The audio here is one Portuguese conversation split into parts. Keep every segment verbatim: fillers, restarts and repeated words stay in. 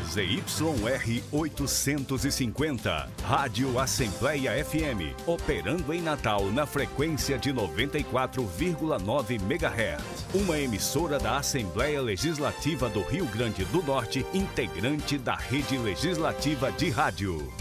Z Y R oitocentos e cinquenta, Rádio Assembleia F M, operando em Natal na frequência de noventa e quatro vírgula nove megahertz. Uma emissora da Assembleia Legislativa do Rio Grande do Norte, integrante da Rede Legislativa de Rádio.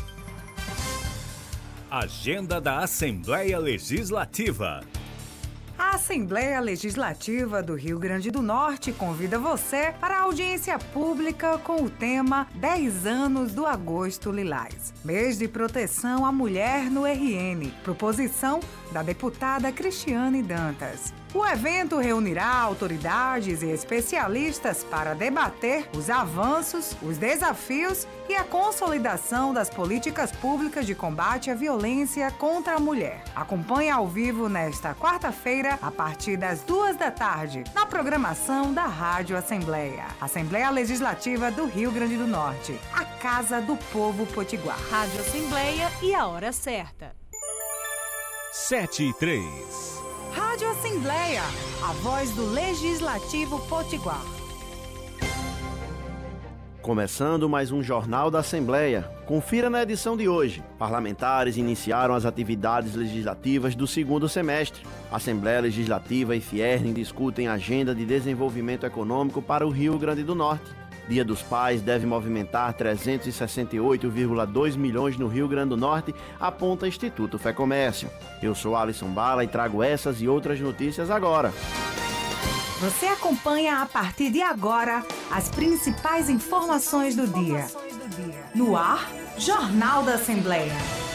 Agenda da Assembleia Legislativa. A Assembleia Legislativa do Rio Grande do Norte convida você para a audiência pública com o tema dez anos do Agosto Lilás, mês de proteção à mulher no R N, proposição da deputada Cristiane Dantas. O evento reunirá autoridades e especialistas para debater os avanços, os desafios e a consolidação das políticas públicas de combate à violência contra a mulher. Acompanhe ao vivo nesta quarta-feira, a partir das duas da tarde, na programação da Rádio Assembleia. Assembleia Legislativa do Rio Grande do Norte, a Casa do Povo Potiguar. Rádio Assembleia e a hora certa. Sete e três. Rádio Assembleia, a voz do Legislativo Potiguar. Começando mais um Jornal da Assembleia. Confira na edição de hoje. Parlamentares iniciaram as atividades legislativas do segundo semestre. A Assembleia Legislativa e Fierne discutem a agenda de desenvolvimento econômico para o Rio Grande do Norte. Dia dos Pais deve movimentar trezentos e sessenta e oito vírgula dois milhões no Rio Grande do Norte, aponta Instituto Fecomércio. Eu sou Alisson Bala e trago essas e outras notícias agora. Você acompanha a partir de agora as principais informações do dia. No ar, Jornal da Assembleia.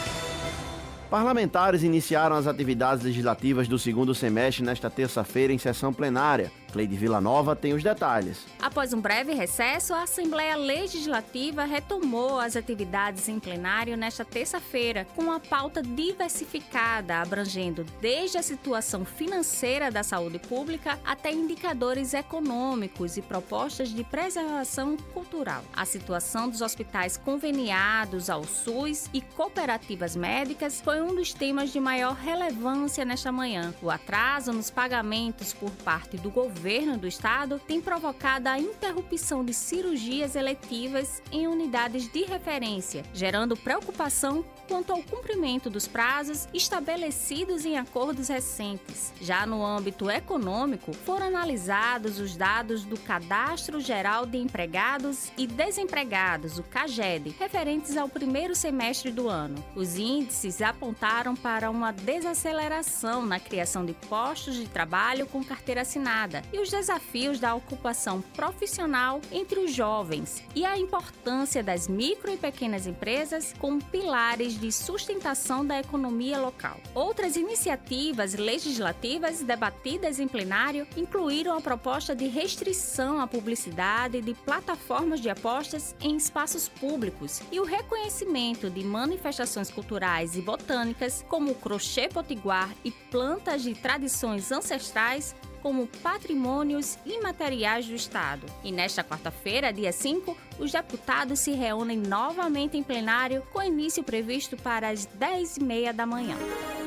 Parlamentares iniciaram as atividades legislativas do segundo semestre nesta terça-feira em sessão plenária. Cleide Villanova tem os detalhes. Após um breve recesso, a Assembleia Legislativa retomou as atividades em plenário nesta terça-feira, com uma pauta diversificada, abrangendo desde a situação financeira da saúde pública até indicadores econômicos e propostas de preservação cultural. A situação dos hospitais conveniados ao SUS e cooperativas médicas foi um dos temas de maior relevância nesta manhã. O atraso nos pagamentos por parte do governo governo do estado tem provocado a interrupção de cirurgias eletivas em unidades de referência, gerando preocupação quanto ao cumprimento dos prazos estabelecidos em acordos recentes. Já no âmbito econômico, foram analisados os dados do Cadastro Geral de Empregados e Desempregados, o CAGED, referentes ao primeiro semestre do ano. Os índices apontaram para uma desaceleração na criação de postos de trabalho com carteira assinada e os desafios da ocupação profissional entre os jovens e a importância das micro e pequenas empresas como pilares de sustentação da economia local. Outras iniciativas legislativas debatidas em plenário incluíram a proposta de restrição à publicidade de plataformas de apostas em espaços públicos e o reconhecimento de manifestações culturais e botânicas como o crochê potiguar e plantas de tradições ancestrais como patrimônios imateriais do Estado. E nesta quarta-feira, dia cinco, os deputados se reúnem novamente em plenário, com início previsto para as dez e meia da manhã.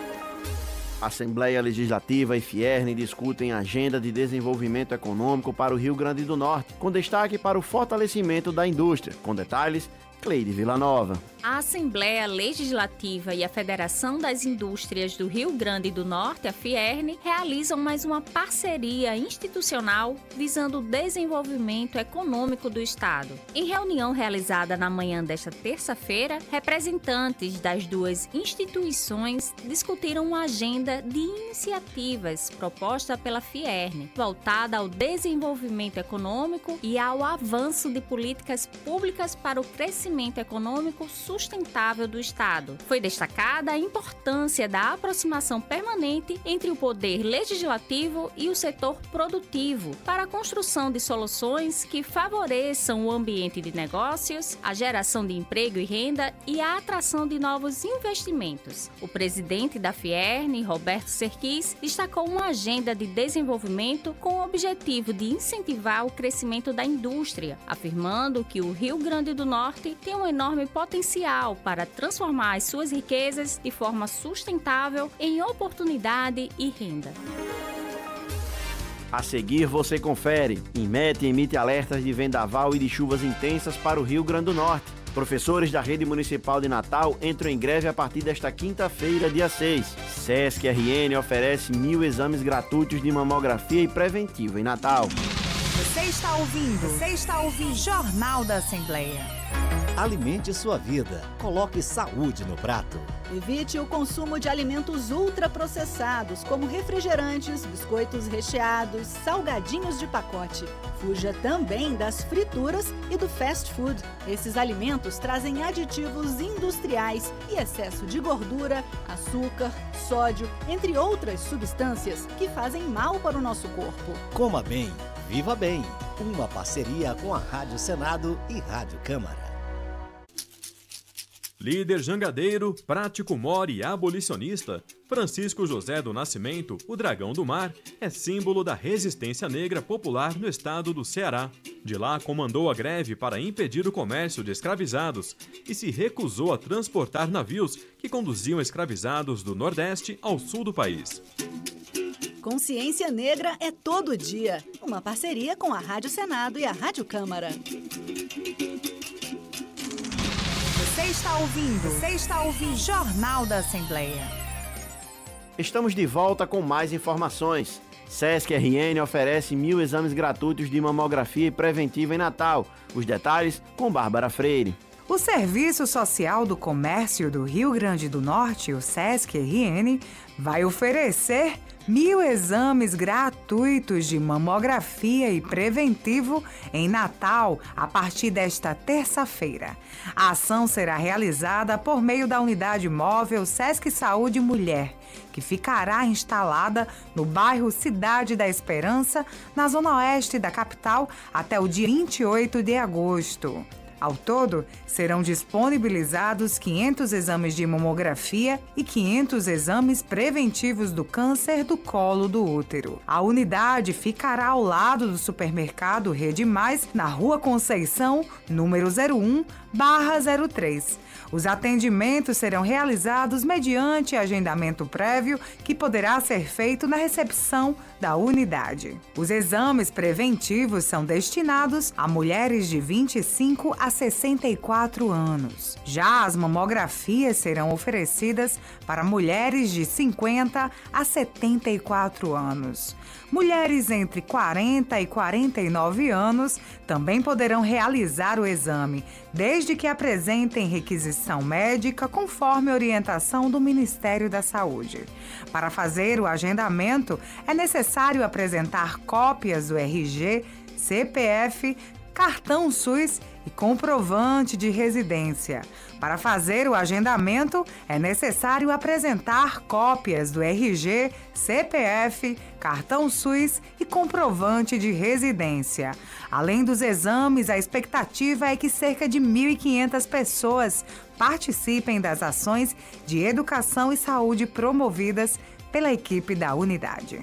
A Assembleia Legislativa e Fierne discutem a agenda de desenvolvimento econômico para o Rio Grande do Norte, com destaque para o fortalecimento da indústria. Com detalhes, Cleide Villanova. A Assembleia Legislativa e a Federação das Indústrias do Rio Grande do Norte, a Fierne, realizam mais uma parceria institucional visando o desenvolvimento econômico do Estado. Em reunião realizada na manhã desta terça-feira, representantes das duas instituições discutiram uma agenda de iniciativas proposta pela Fierne, voltada ao desenvolvimento econômico e ao avanço de políticas públicas para o crescimento econômico sustentável do Estado. Foi destacada a importância da aproximação permanente entre o poder legislativo e o setor produtivo para a construção de soluções que favoreçam o ambiente de negócios, a geração de emprego e renda e a atração de novos investimentos. O presidente da Fierne, Roberto Serquis, destacou uma agenda de desenvolvimento com o objetivo de incentivar o crescimento da indústria, afirmando que o Rio Grande do Norte tem um enorme potencial para transformar as suas riquezas de forma sustentável em oportunidade e renda. A seguir você confere. INMET emite alertas de vendaval e de chuvas intensas para o Rio Grande do Norte. Professores da Rede Municipal de Natal entram em greve a partir desta quinta-feira, dia seis. SESC R N oferece mil exames gratuitos de mamografia e preventivo em Natal. Você está ouvindo, você está ouvindo Jornal da Assembleia. Alimente sua vida. Coloque saúde no prato. Evite o consumo de alimentos ultraprocessados, como refrigerantes, biscoitos recheados, salgadinhos de pacote. Fuja também das frituras e do fast food. Esses alimentos trazem aditivos industriais e excesso de gordura, açúcar, sódio, entre outras substâncias que fazem mal para o nosso corpo. Coma bem, viva bem. Uma parceria com a Rádio Senado e Rádio Câmara. Líder jangadeiro, prático mor e abolicionista, Francisco José do Nascimento, o Dragão do Mar, é símbolo da resistência negra popular no estado do Ceará. De lá, comandou a greve para impedir o comércio de escravizados e se recusou a transportar navios que conduziam escravizados do Nordeste ao sul do país. Consciência Negra é todo dia. Uma parceria com a Rádio Senado e a Rádio Câmara. Você está ouvindo, você está ouvindo Jornal da Assembleia. Estamos de volta com mais informações. SESC R N oferece mil exames gratuitos de mamografia e preventiva em Natal. Os detalhes com Bárbara Freire. O Serviço Social do Comércio do Rio Grande do Norte, o SESC R N, vai oferecer mil exames gratuitos de mamografia e preventivo em Natal a partir desta terça-feira. A ação será realizada por meio da unidade móvel SESC Saúde Mulher, que ficará instalada no bairro Cidade da Esperança, na zona oeste da capital, até o dia vinte e oito de agosto. Ao todo, serão disponibilizados quinhentos exames de mamografia e quinhentos exames preventivos do câncer do colo do útero. A unidade ficará ao lado do supermercado Rede Mais, na Rua Conceição, número zero um barra zero três. Os atendimentos serão realizados mediante agendamento prévio que poderá ser feito na recepção da unidade. Os exames preventivos são destinados a mulheres de vinte e cinco a sessenta e quatro anos. Já as mamografias serão oferecidas para mulheres de cinquenta a setenta e quatro anos. Mulheres entre quarenta e quarenta e nove anos também poderão realizar o exame, desde que apresentem requisição médica conforme orientação do Ministério da Saúde. Para fazer o agendamento, é necessário apresentar cópias do R G, C P F, cartão SUS e comprovante de residência. Para fazer o agendamento, é necessário apresentar cópias do R G, C P F, cartão SUS e comprovante de residência. Além dos exames, a expectativa é que cerca de mil e quinhentas pessoas participem das ações de educação e saúde promovidas pela equipe da unidade.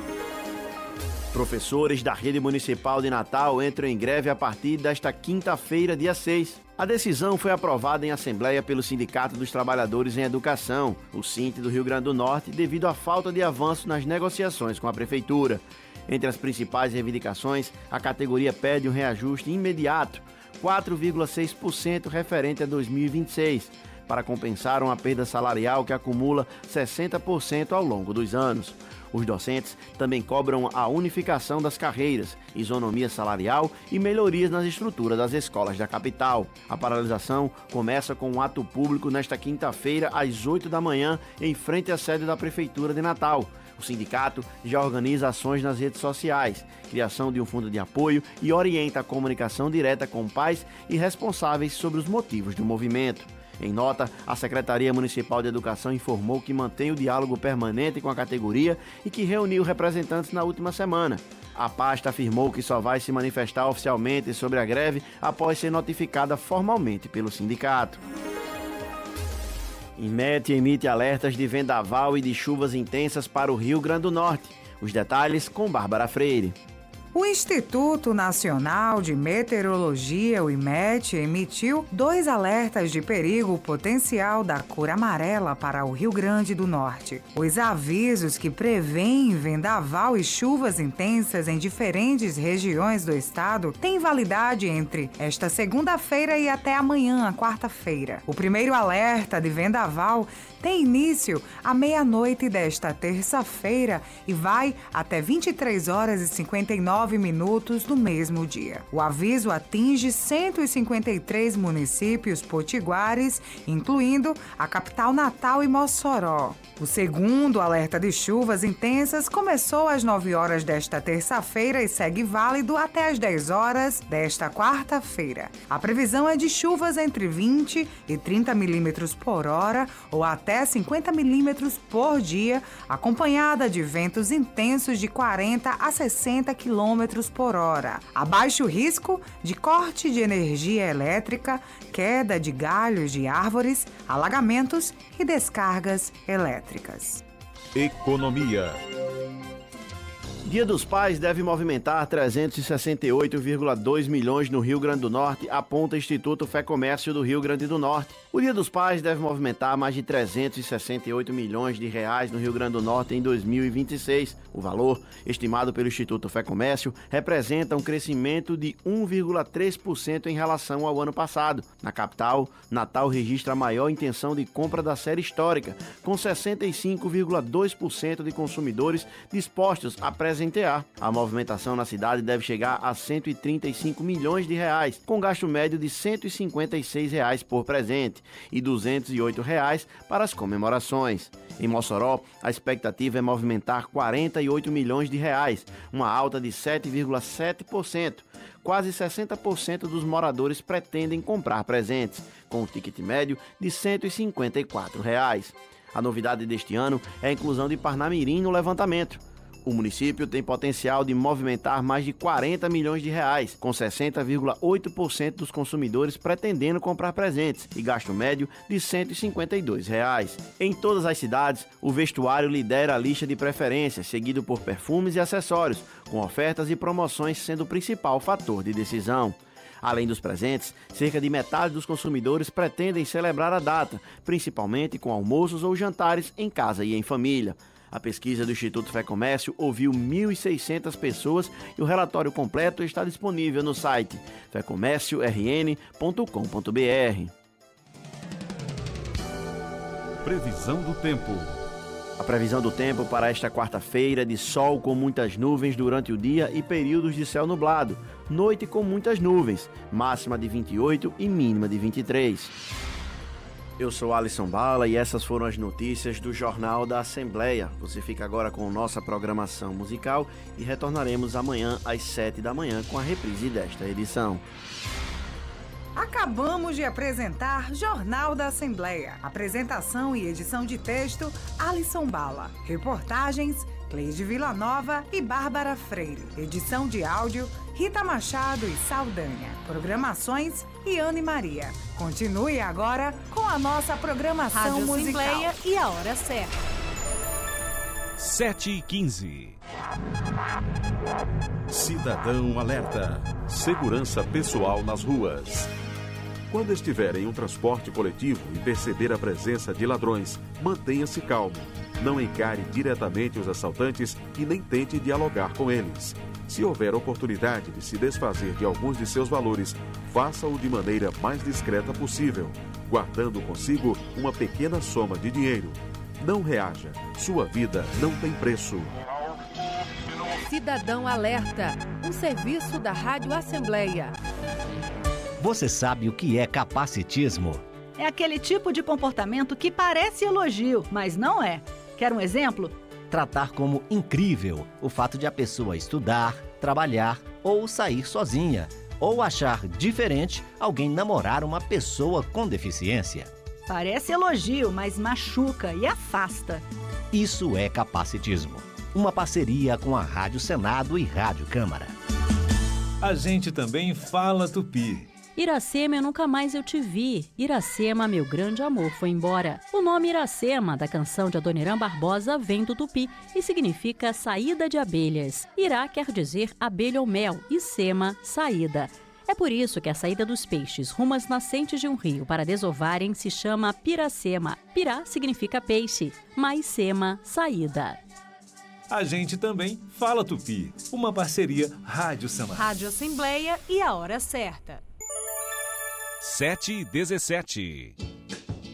Professores da Rede Municipal de Natal entram em greve a partir desta quinta-feira, dia seis. A decisão foi aprovada em assembleia pelo Sindicato dos Trabalhadores em Educação, o SINT do Rio Grande do Norte, devido à falta de avanço nas negociações com a Prefeitura. Entre as principais reivindicações, a categoria pede um reajuste imediato, quatro vírgula seis por cento referente a dois mil e vinte e seis, para compensar uma perda salarial que acumula sessenta por cento ao longo dos anos. Os docentes também cobram a unificação das carreiras, isonomia salarial e melhorias nas estruturas das escolas da capital. A paralisação começa com um ato público nesta quinta-feira, às oito da manhã, em frente à sede da Prefeitura de Natal. O sindicato já organiza ações nas redes sociais, criação de um fundo de apoio e orienta a comunicação direta com pais e responsáveis sobre os motivos do movimento. Em nota, a Secretaria Municipal de Educação informou que mantém o diálogo permanente com a categoria e que reuniu representantes na última semana. A pasta afirmou que só vai se manifestar oficialmente sobre a greve após ser notificada formalmente pelo sindicato. INMET emite alertas de vendaval e de chuvas intensas para o Rio Grande do Norte. Os detalhes com Bárbara Freire. O Instituto Nacional de Meteorologia, o IMET, emitiu dois alertas de perigo potencial da cor amarela para o Rio Grande do Norte. Os avisos que prevêem vendaval e chuvas intensas em diferentes regiões do estado têm validade entre esta segunda-feira e até amanhã, quarta-feira. O primeiro alerta de vendaval tem início à meia-noite desta terça-feira e vai até vinte e três horas e cinquenta e nove minutos do mesmo dia. O aviso atinge cento e cinquenta e três municípios potiguares, incluindo a capital Natal e Mossoró. O segundo alerta de chuvas intensas começou às nove horas desta terça-feira e segue válido até às dez horas desta quarta-feira. A previsão é de chuvas entre vinte e trinta milímetros por hora ou até cinquenta milímetros por dia, acompanhada de ventos intensos de quarenta a sessenta quilômetros por hora. Há baixo risco de corte de energia elétrica, queda de galhos de árvores, alagamentos e descargas elétricas. Economia. Dia dos Pais deve movimentar trezentos e sessenta e oito vírgula dois milhões no Rio Grande do Norte, aponta Instituto Fé Comércio do Rio Grande do Norte. O Dia dos Pais deve movimentar mais de trezentos e sessenta e oito milhões de reais no Rio Grande do Norte em dois mil e vinte e seis. O valor, estimado pelo Instituto Fé Comércio, representa um crescimento de um vírgula três por cento em relação ao ano passado. Na capital, Natal registra a maior intenção de compra da série histórica, com sessenta e cinco vírgula dois por cento de consumidores dispostos a presentear. A movimentação na cidade deve chegar a cento e trinta e cinco milhões de reais, com gasto médio de cento e cinquenta e seis reais por presente e duzentos e oito reais para as comemorações. Em Mossoró, a expectativa é movimentar quarenta e oito milhões de reais, uma alta de sete vírgula sete por cento. Quase sessenta por cento dos moradores pretendem comprar presentes, com um ticket médio de cento e cinquenta e quatro reais. A novidade deste ano é a inclusão de Parnamirim no levantamento. O município tem potencial de movimentar mais de quarenta milhões de reais, com sessenta vírgula oito por cento dos consumidores pretendendo comprar presentes e gasto médio de cento e cinquenta e dois reais. Em todas as cidades, o vestuário lidera a lista de preferências, seguido por perfumes e acessórios, com ofertas e promoções sendo o principal fator de decisão. Além dos presentes, cerca de metade dos consumidores pretendem celebrar a data, principalmente com almoços ou jantares em casa e em família. A pesquisa do Instituto Fé Comércio ouviu mil e seiscentas pessoas e o relatório completo está disponível no site fé comércio r n ponto com ponto b r. Previsão do tempo. A previsão do tempo para esta quarta-feira é de sol com muitas nuvens durante o dia e períodos de céu nublado, noite com muitas nuvens, máxima de vinte e oito e mínima de vinte e três. Eu sou Alisson Bala e essas foram as notícias do Jornal da Assembleia. Você fica agora com nossa programação musical e retornaremos amanhã às sete da manhã com a reprise desta edição. Acabamos de apresentar Jornal da Assembleia. Apresentação e edição de texto, Alisson Bala. Reportagens, Cleide Villanova e Bárbara Freire. Edição de áudio, Rita Machado e Saldanha. Programações, Iane Maria. Continue agora com a nossa programação Rádio musical. Assembleia e a hora certa. sete e quinze. Cidadão Alerta. Segurança pessoal nas ruas. Quando estiver em um transporte coletivo e perceber a presença de ladrões, mantenha-se calmo. Não encare diretamente os assaltantes e nem tente dialogar com eles. Se houver oportunidade de se desfazer de alguns de seus valores, faça-o de maneira mais discreta possível, guardando consigo uma pequena soma de dinheiro. Não reaja. Sua vida não tem preço. Cidadão Alerta, um serviço da Rádio Assembleia. Você sabe o que é capacitismo? É aquele tipo de comportamento que parece elogio, mas não é. Quer um exemplo? Tratar como incrível o fato de a pessoa estudar, trabalhar ou sair sozinha, ou achar diferente alguém namorar uma pessoa com deficiência. Parece elogio, mas machuca e afasta. Isso é capacitismo. Uma parceria com a Rádio Senado e Rádio Câmara. A gente também fala tupi. Iracema, nunca mais eu te vi. Iracema, meu grande amor, foi embora. O nome Iracema, da canção de Adoniran Barbosa, vem do tupi e significa saída de abelhas. Irá quer dizer abelha ou mel e sema, saída. É por isso que a saída dos peixes rumo às nascentes de um rio para desovarem se chama piracema. Pirá significa peixe, mais sema, saída. A gente também fala tupi. Uma parceria Rádio Samar. Rádio Assembleia e a hora certa. sete e dezessete.